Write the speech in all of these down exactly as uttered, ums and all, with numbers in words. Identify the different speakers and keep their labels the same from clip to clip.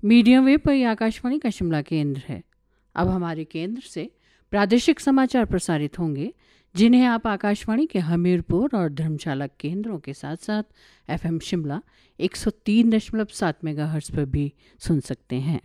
Speaker 1: Medium wave पर आकाशवाणी का शिमला केंद्र है। अब हमारे केंद्र से प्रादेशिक समाचार प्रसारित होंगे, जिन्हें आप आकाशवाणी के हमीरपुर और धर्मशाला केंद्रों के साथ साथ एफएम शिमला एक सौ तीन दशमलव सात मेगाहर्ट्ज पर भी सुन सकते हैं।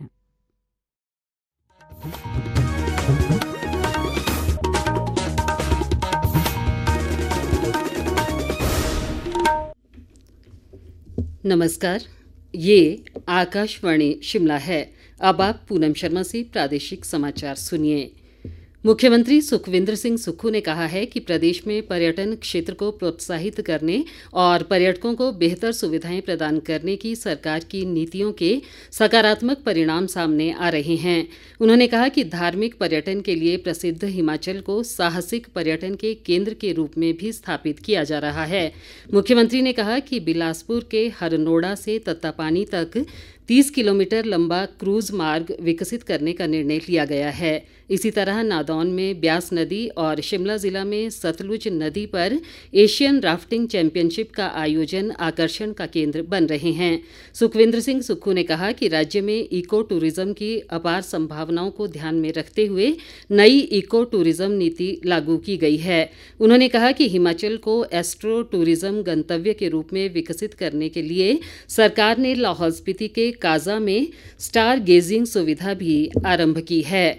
Speaker 2: नमस्कार, ये आकाशवाणी शिमला है। अब आप पूनम शर्मा से प्रादेशिक समाचार सुनिए। मुख्यमंत्री सुखविंदर सिंह सुक्खू ने कहा है कि प्रदेश में पर्यटन क्षेत्र को प्रोत्साहित करने और पर्यटकों को बेहतर सुविधाएं प्रदान करने की सरकार की नीतियों के सकारात्मक परिणाम सामने आ रहे हैं। उन्होंने कहा कि धार्मिक पर्यटन के लिए प्रसिद्ध हिमाचल को साहसिक पर्यटन के केंद्र के रूप में भी स्थापित किया जा रहा है। मुख्यमंत्री ने कहा कि बिलासपुर के हरनोड़ा से तत्तापानी तक तीस किलोमीटर लंबा क्रूज मार्ग विकसित करने का निर्णय लिया गया है। इसी तरह नादौन में ब्यास नदी और शिमला जिला में सतलुज नदी पर एशियन राफ्टिंग चैंपियनशिप का आयोजन आकर्षण का केंद्र बन रहे हैं। सुखविंदर सिंह सुक्खू ने कहा कि राज्य में इको टूरिज्म की अपार संभावनाओं को ध्यान में रखते हुए नई इको टूरिज्म नीति लागू की गई है। उन्होंने कहा कि हिमाचल को एस्ट्रो टूरिज्म गंतव्य के रूप में विकसित करने के लिए सरकार ने लाहौल स्पीति के काजा में स्टार गेजिंग सुविधा भी आरंभ की है।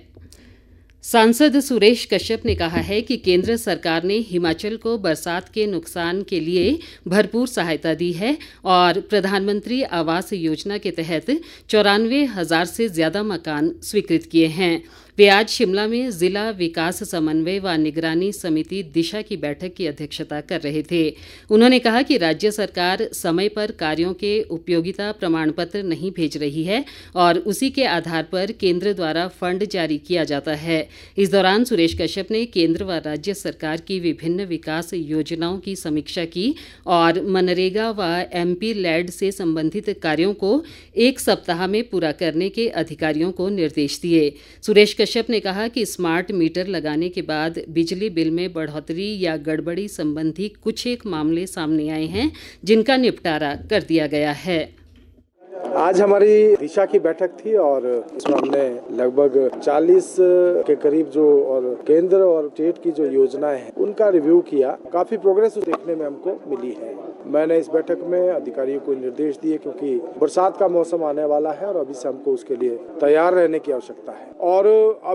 Speaker 2: सांसद सुरेश कश्यप ने कहा है कि केंद्र सरकार ने हिमाचल को बरसात के नुकसान के लिए भरपूर सहायता दी है और प्रधानमंत्री आवास योजना के तहत चौरानवे हजार से ज्यादा मकान स्वीकृत किए हैं। वे आज शिमला में जिला विकास समन्वय व निगरानी समिति दिशा की बैठक की अध्यक्षता कर रहे थे। उन्होंने कहा कि राज्य सरकार समय पर कार्यों के उपयोगिता प्रमाण पत्र नहीं भेज रही है और उसी के आधार पर केंद्र द्वारा फंड जारी किया जाता है। इस दौरान सुरेश कश्यप ने केंद्र व राज्य सरकार की विभिन्न विकास योजनाओं की समीक्षा की और मनरेगा व एमपी लैड से संबंधित कार्यों को एक सप्ताह में पूरा करने के अधिकारियों को निर्देश दिए। सुरेश कश्यप ने कहा कि स्मार्ट मीटर लगाने के बाद बिजली बिल में बढ़ोतरी या गड़बड़ी संबंधी कुछ एक मामले सामने आए हैं, जिनका निपटारा कर दिया गया है।
Speaker 3: आज हमारी दिशा की बैठक थी और इसमें हमने लगभग चालीस के करीब जो और केंद्र और स्टेट की जो योजनाएं हैं उनका रिव्यू किया। काफी प्रोग्रेस देखने में हमको मिली है। मैंने इस बैठक में अधिकारियों को निर्देश दिए क्योंकि बरसात का मौसम आने वाला है और अभी से हमको उसके लिए तैयार रहने की आवश्यकता है। और अब